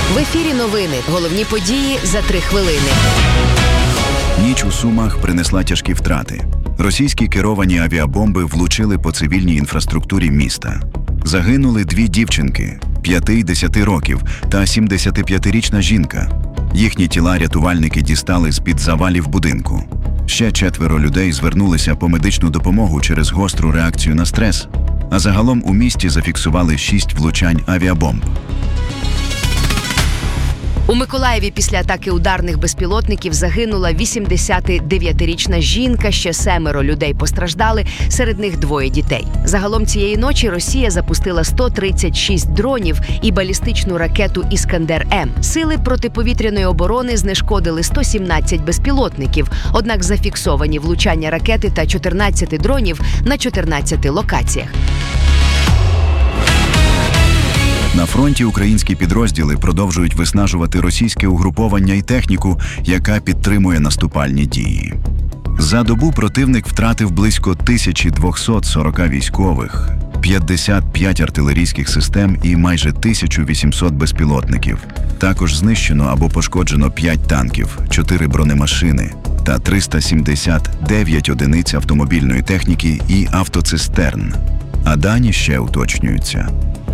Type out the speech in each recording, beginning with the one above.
В ефірі новини. Головні події за 3 хвилини. Ніч у Сумах принесла тяжкі втрати. Російські керовані авіабомби влучили по цивільній інфраструктурі міста. Загинули 2 дівчинки – 5 і 10 років та 75-річна жінка. Їхні тіла рятувальники дістали з-під завалів будинку. Ще 4 людей звернулися по медичну допомогу через гостру реакцію на стрес. А загалом у місті зафіксували 6 влучань авіабомб. У Миколаєві після атаки ударних безпілотників загинула 89-річна жінка, ще 7 людей постраждали, серед них 2 дітей. Загалом цієї ночі Росія запустила 136 дронів і балістичну ракету «Іскандер-М». Сили протиповітряної оборони знешкодили 117 безпілотників, однак зафіксовані влучання ракети та 14 дронів на 14 локаціях. На фронті українські підрозділи продовжують виснажувати російське угруповання і техніку, яка підтримує наступальні дії. За добу противник втратив близько 1240 військових, 55 артилерійських систем і майже 1800 безпілотників. Також знищено або пошкоджено 5 танків, 4 бронемашини та 379 одиниць автомобільної техніки і автоцистерн. А дані ще уточнюються.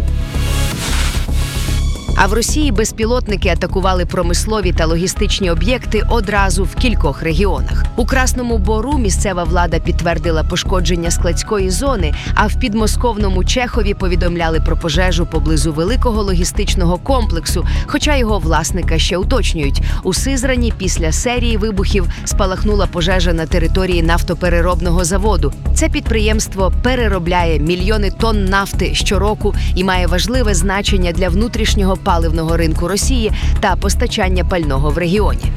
А в Росії безпілотники атакували промислові та логістичні об'єкти одразу в кількох регіонах. У Красному Бору місцева влада підтвердила пошкодження складської зони, а в підмосковному Чехові повідомляли про пожежу поблизу великого логістичного комплексу, хоча його власника ще уточнюють. У Сизрані після серії вибухів спалахнула пожежа на території нафтопереробного заводу. Це підприємство переробляє мільйони тонн нафти щороку і має важливе значення для внутрішнього паливного ринку Росії та постачання пального в регіоні.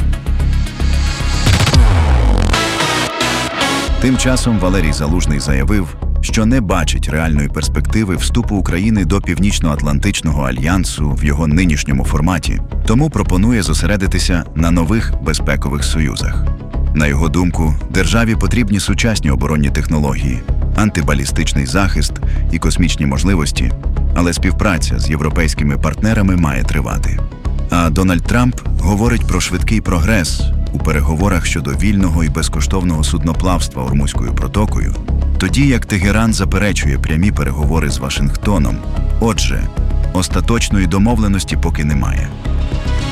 Тим часом Валерій Залужний заявив, що не бачить реальної перспективи вступу України до Північно-Атлантичного альянсу в його нинішньому форматі, тому пропонує зосередитися на нових безпекових союзах. На його думку, державі потрібні сучасні оборонні технології, антибалістичний захист і космічні можливості, але співпраця з європейськими партнерами має тривати. А Дональд Трамп говорить про швидкий прогрес у переговорах щодо вільного і безкоштовного судноплавства Ормузькою протокою, тоді як Тегеран заперечує прямі переговори з Вашингтоном. Отже, остаточної домовленості поки немає.